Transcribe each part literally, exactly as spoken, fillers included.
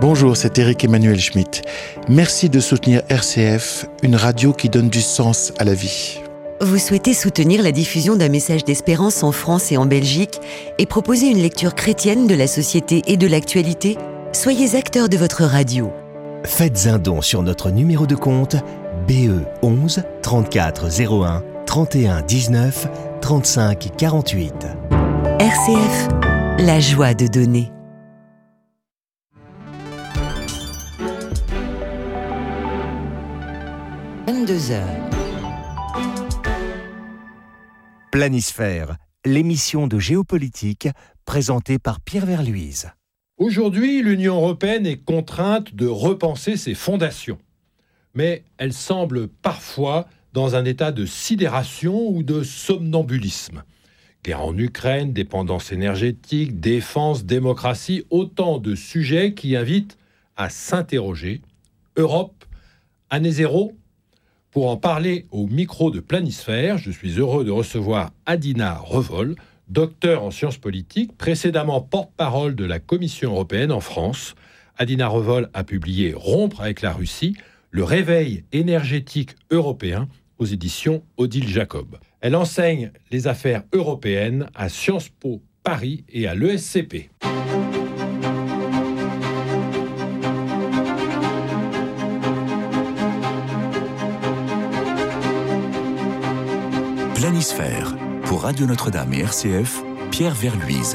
Bonjour, c'est Éric Emmanuel Schmitt. Merci de soutenir R C F, une radio qui donne du sens à la vie. Vous souhaitez soutenir la diffusion d'un message d'espérance en France et en Belgique et proposer une lecture chrétienne de la société et de l'actualité ? Soyez acteur de votre radio. Faites un don sur notre numéro de compte B E onze trente-quatre zéro un trente et un dix-neuf trente-cinq quarante-huit. R C F, la joie de donner. vingt-deux heures. Planisphère, l'émission de géopolitique présentée par Pierre Verluise. Aujourd'hui, l'Union européenne est contrainte de repenser ses fondations. Mais elle semble parfois dans un état de sidération ou de somnambulisme. Guerre en Ukraine, dépendance énergétique, défense, démocratie, autant de sujets qui invitent à s'interroger. Europe, année zéro ? Pour en parler au micro de Planisphère, je suis heureux de recevoir Adina Revol, docteur en sciences politiques, précédemment porte-parole de la Commission européenne en France. Adina Revol a publié « Rompre avec la Russie, le réveil énergétique européen » aux éditions Odile Jacob. Elle enseigne les affaires européennes à Sciences Po Paris et à l'E S C P. Planisphère, pour Radio Notre-Dame et R C F, Pierre Verluise.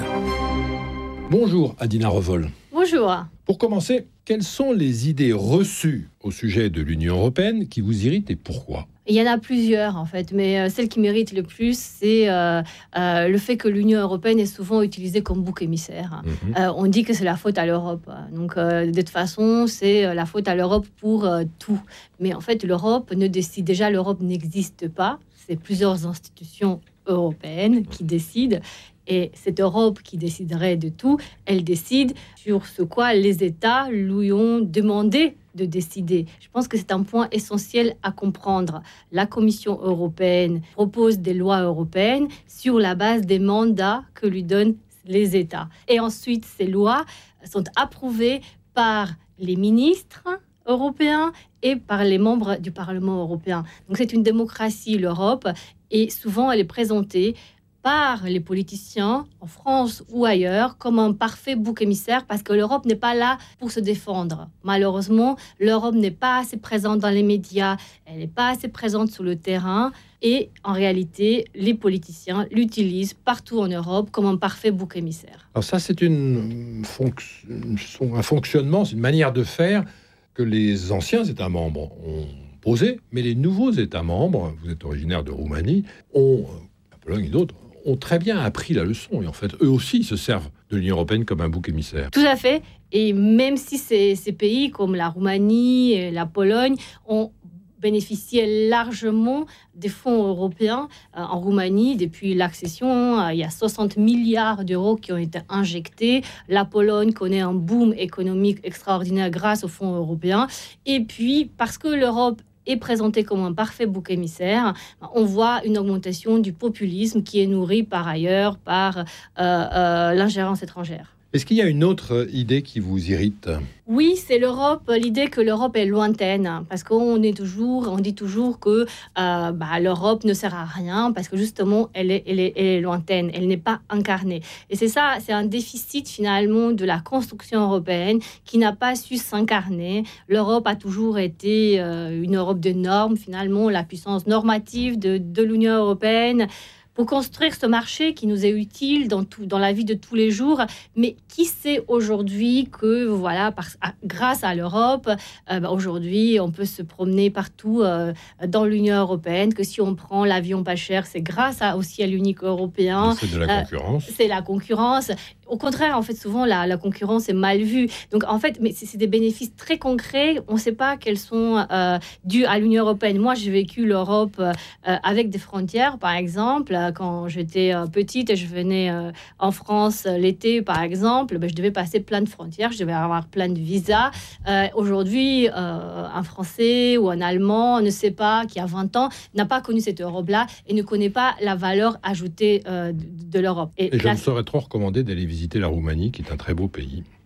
Bonjour Adina Revol. Bonjour. Pour commencer, quelles sont les idées reçues au sujet de l'Union européenne qui vous irritent et pourquoi ? Il y en a plusieurs en fait, mais euh, celle qui mérite le plus, c'est euh, euh, le fait que l'Union européenne est souvent utilisée comme bouc émissaire. Mm-hmm. Euh, on dit que c'est la faute à l'Europe. Donc euh, de toute façon, c'est la faute à l'Europe pour euh, tout. Mais en fait, l'Europe ne décide déjà, l'Europe n'existe pas. C'est plusieurs institutions européennes qui décident. Et cette Europe qui déciderait de tout, elle décide sur ce quoi les États lui ont demandé de décider. Je pense que c'est un point essentiel à comprendre. La Commission européenne propose des lois européennes sur la base des mandats que lui donnent les États. Et ensuite, ces lois sont approuvées par les ministres européens et par les membres du Parlement européen. Donc c'est une démocratie, l'Europe, et souvent elle est présentée par les politiciens en France ou ailleurs comme un parfait bouc émissaire parce que l'Europe n'est pas là pour se défendre. Malheureusement, l'Europe n'est pas assez présente dans les médias, elle n'est pas assez présente sur le terrain et en réalité, les politiciens l'utilisent partout en Europe comme un parfait bouc émissaire. Alors ça, c'est une fonc- un fonctionnement, c'est une manière de faire que les anciens États membres ont posé, mais les nouveaux États membres, vous êtes originaire de Roumanie, ont, la Pologne et d'autres, ont très bien appris la leçon. Et en fait, eux aussi se servent de l'Union européenne comme un bouc émissaire. Tout à fait. Et même si ces, ces pays comme la Roumanie et la Pologne ont bénéficié largement des fonds européens euh, en Roumanie depuis l'accession, euh, il y a soixante milliards d'euros qui ont été injectés. La Pologne connaît un boom économique extraordinaire grâce aux fonds européens. Et puis, parce que l'Europe est présenté comme un parfait bouc émissaire, on voit une augmentation du populisme qui est nourri par ailleurs par euh, euh, l'ingérence étrangère. Est-ce qu'il y a une autre idée qui vous irrite ? Oui, c'est l'Europe, l'idée que l'Europe est lointaine, parce qu'on est toujours, on dit toujours que euh, bah, l'Europe ne sert à rien, parce que justement, elle est, elle est, elle est lointaine, elle n'est pas incarnée. Et c'est ça, c'est un déficit finalement de la construction européenne qui n'a pas su s'incarner. L'Europe a toujours été euh, une Europe de normes, finalement, la puissance normative de, de l'Union européenne, pour construire ce marché qui nous est utile dans, tout, dans la vie de tous les jours. Mais qui sait aujourd'hui que, voilà, par, à, grâce à l'Europe, euh, bah, aujourd'hui, on peut se promener partout euh, dans l'Union européenne, que si on prend l'avion pas cher, c'est grâce à, aussi à l'unique européen. C'est de la concurrence. Euh, c'est la concurrence. Au contraire, en fait, souvent, la, la concurrence est mal vue. Donc, en fait, mais c'est, c'est des bénéfices très concrets. On ne sait pas quels sont euh, dus à l'Union européenne. Moi, j'ai vécu l'Europe euh, avec des frontières, par exemple. Quand j'étais euh, petite et je venais euh, en France euh, l'été, par exemple, ben, je devais passer plein de frontières. Je devais avoir plein de visas. Euh, aujourd'hui, euh, un Français ou un Allemand ne sait pas, qui a vingt ans, n'a pas connu cette Europe-là et ne connaît pas la valeur ajoutée euh, de, de l'Europe. Et, et je ne saurais trop recommander d'aller visiter la Roumanie, qui est un très beau pays.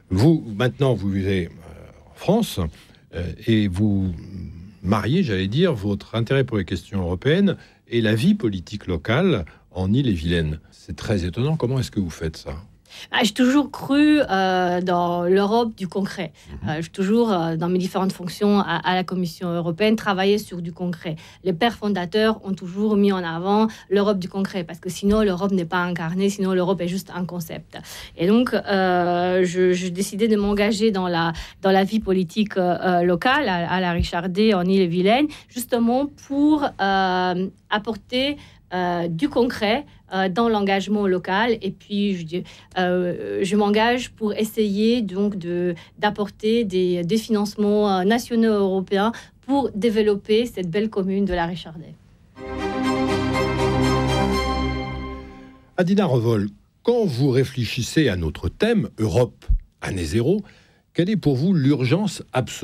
Vous, maintenant, vous vivez euh, en France euh, et vous mariez, j'allais dire, votre intérêt pour les questions européennes et la vie politique locale en Ille-et-Vilaine. C'est très étonnant. Comment est-ce que vous faites ça ? Ah, j'ai toujours cru euh, dans l'Europe du concret. Mmh. Euh, j'ai toujours, euh, dans mes différentes fonctions à, à la Commission européenne, travaillé sur du concret. Les pères fondateurs ont toujours mis en avant l'Europe du concret, parce que sinon, l'Europe n'est pas incarnée, sinon l'Europe est juste un concept. Et donc, euh, je, je décidais de m'engager dans la, dans la vie politique euh, locale, à, à la Richardet, en Ille-et-Vilaine, justement pour euh, apporter Euh, du concret euh, dans l'engagement local. Et puis, je, euh, je m'engage pour essayer donc de, d'apporter des, des financements euh, nationaux européens pour développer cette belle commune de la Richardet. Adina Revol, quand vous réfléchissez à notre thème, Europe, année zéro, quelle est pour vous l'urgence absolue ?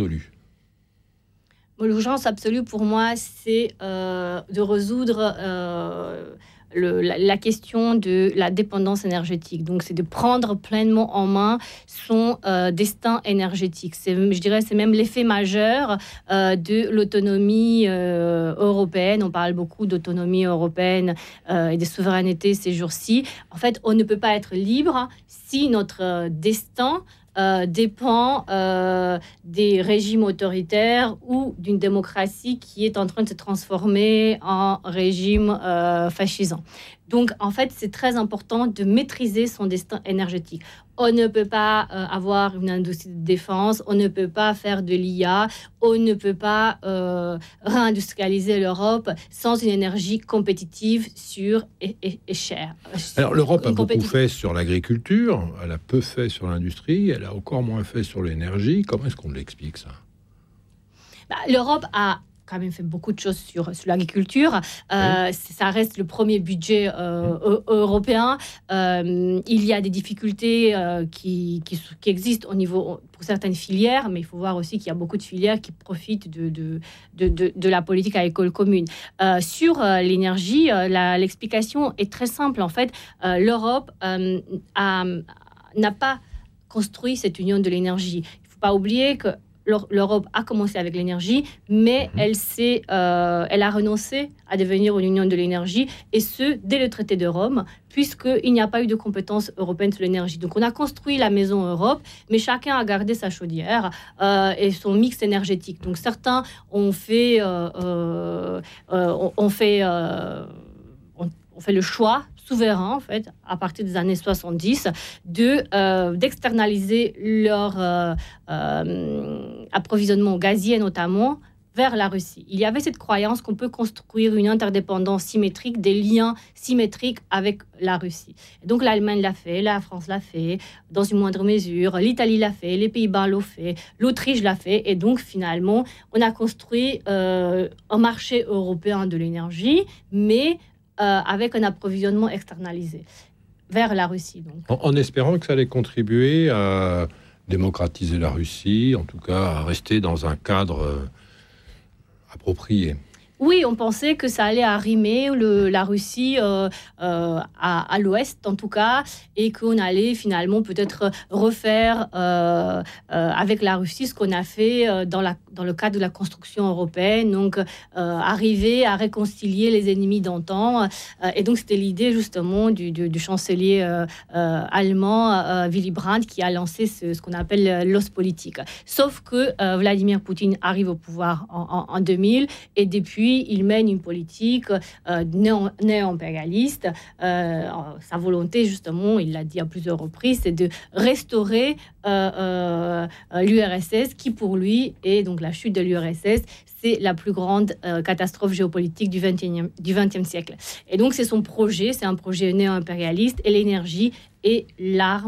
L'urgence absolue pour moi, c'est euh, de résoudre euh, le, la, la question de la dépendance énergétique. Donc, c'est de prendre pleinement en main son euh, destin énergétique. C'est, je dirais, c'est même l'effet majeur euh, de l'autonomie euh, européenne. On parle beaucoup d'autonomie européenne euh, et de souveraineté ces jours-ci. En fait, on ne peut pas être libre si notre euh, destin Euh, dépend euh, des régimes autoritaires ou d'une démocratie qui est en train de se transformer en régime euh, fascisant. Donc, en fait, c'est très important de maîtriser son destin énergétique. On ne peut pas euh, avoir une industrie de défense, on ne peut pas faire de l'I A, on ne peut pas euh, réindustrialiser l'Europe sans une énergie compétitive, sûre et, et, et chère. Alors, l'Europe a beaucoup fait sur l'agriculture, elle a peu fait sur l'industrie, elle a encore moins fait sur l'énergie. Comment est-ce qu'on l'explique, ça ? Bah, l'Europe a quand même fait beaucoup de choses sur, sur l'agriculture. Euh, oui. Ça reste le premier budget euh, mmh. européen. Euh, il y a des difficultés euh, qui, qui, qui existent au niveau, pour certaines filières, mais il faut voir aussi qu'il y a beaucoup de filières qui profitent de, de, de, de, de la politique agricole commune. Euh, sur euh, l'énergie, euh, la, l'explication est très simple. En fait, euh, l'Europe euh, a, n'a pas construit cette union de l'énergie. Il ne faut pas oublier que l'Europe a commencé avec l'énergie, mais mmh. elle, s'est, euh, elle a renoncé à devenir une union de l'énergie, et ce, dès le traité de Rome, puisqu'il n'y a pas eu de compétences européennes sur l'énergie. Donc, on a construit la maison Europe, mais chacun a gardé sa chaudière euh, et son mix énergétique. Donc, certains ont fait, euh, euh, euh, ont fait, euh, ont, ont fait le choix souverain, en fait, à partir des années soixante-dix, de, euh, d'externaliser leur euh, euh, approvisionnement gazier, notamment, vers la Russie. Il y avait cette croyance qu'on peut construire une interdépendance symétrique, des liens symétriques avec la Russie. Et donc, l'Allemagne l'a fait, la France l'a fait, dans une moindre mesure, l'Italie l'a fait, les Pays-Bas l'ont fait, l'Autriche l'a fait, et donc, finalement, on a construit euh, un marché européen de l'énergie, mais Euh, avec un approvisionnement externalisé vers la Russie. Donc. En, en espérant que ça allait contribuer à démocratiser la Russie, en tout cas à rester dans un cadre euh, approprié. Oui, on pensait que ça allait arrimer le, la Russie euh, euh, à, à l'ouest, en tout cas, et qu'on allait finalement peut-être refaire euh, euh, avec la Russie ce qu'on a fait euh, dans, la, dans le cadre de la construction européenne, donc euh, arriver à réconcilier les ennemis d'antan. Euh, et donc, c'était l'idée justement du, du, du chancelier euh, euh, allemand euh, Willy Brandt qui a lancé ce, ce qu'on appelle l'Ostpolitik. Sauf que euh, Vladimir Poutine arrive au pouvoir en, en, en deux mille, et depuis, il mène une politique euh, néo- néo-impérialiste. Euh, sa volonté, justement, il l'a dit à plusieurs reprises, c'est de restaurer euh, euh, l'U R S S, qui pour lui, est donc la chute de l'U R S S, c'est la plus grande euh, catastrophe géopolitique du vingtième siècle. Et donc, c'est son projet, c'est un projet néo-impérialiste, et l'énergie est l'arme